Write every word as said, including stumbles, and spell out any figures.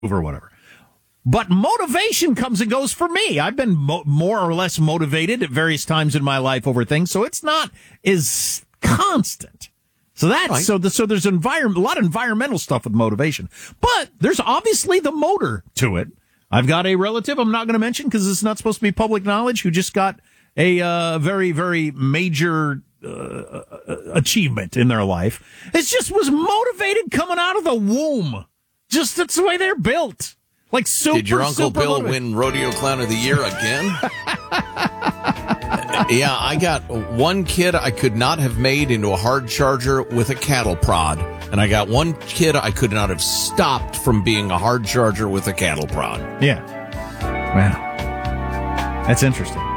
or whatever. But motivation comes and goes for me. I've been mo- more or less motivated at various times in my life over things, so it's not as constant. So that's right. so. The, so there's environment, a lot of environmental stuff with motivation, but there's obviously the motor to it. I've got a relative I'm not going to mention because it's not supposed to be public knowledge who just got a uh, very very major uh, achievement in their life. It just was motivated coming out of the womb. Just that's the way they're built. Like super. Did your Uncle Bill motivated. win Rodeo Clown of the Year again? Yeah, I got one kid I could not have made into a hard charger with a cattle prod. And I got one kid I could not have stopped from being a hard charger with a cattle prod. Yeah. Wow. That's interesting.